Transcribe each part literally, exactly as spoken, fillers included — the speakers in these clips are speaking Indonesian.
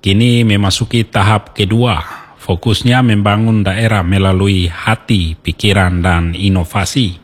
kini memasuki tahap kedua. Fokusnya membangun daerah melalui hati, pikiran, dan inovasi.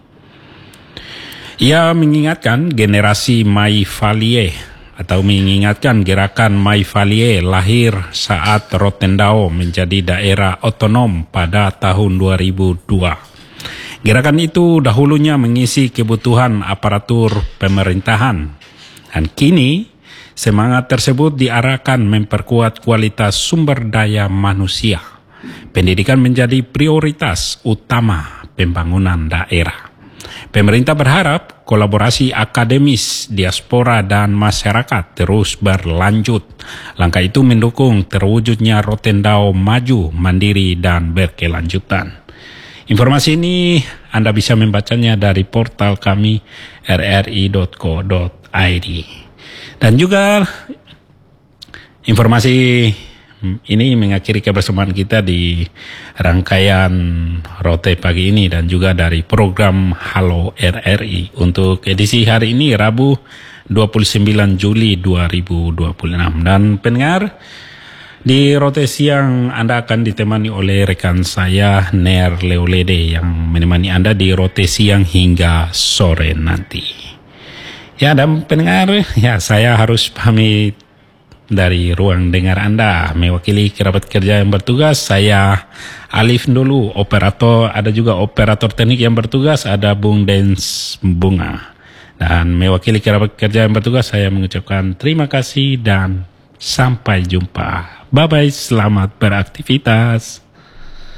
Ia mengingatkan generasi Maifalier atau mengingatkan gerakan Maifalier lahir saat Rotendao menjadi daerah otonom pada tahun dua ribu dua. Gerakan itu dahulunya mengisi kebutuhan aparatur pemerintahan, dan kini semangat tersebut diarahkan memperkuat kualitas sumber daya manusia. Pendidikan menjadi prioritas utama pembangunan daerah. Pemerintah berharap kolaborasi akademis, diaspora, dan masyarakat terus berlanjut. Langkah itu mendukung terwujudnya Rotendao maju, mandiri, dan berkelanjutan. Informasi ini Anda bisa membacanya dari portal kami r r i dot co dot i d. Dan juga informasi ini mengakhiri kebersamaan kita di rangkaian Rote pagi ini dan juga dari program Halo R R I untuk edisi hari ini Rabu dua puluh sembilan Juli dua ribu dua puluh enam. Dan pendengar, di Rote siang Anda akan ditemani oleh rekan saya Ner Leolede yang menemani Anda di Rote siang hingga sore nanti. Ya, dan pendengar, ya saya harus pamit dari ruang dengar Anda. Mewakili kerabat kerja yang bertugas, saya Alif dulu, operator, ada juga operator teknik yang bertugas, ada Bung Dens Bunga. Dan mewakili kerabat kerja yang bertugas, saya mengucapkan terima kasih dan sampai jumpa. Bye-bye, selamat beraktivitas.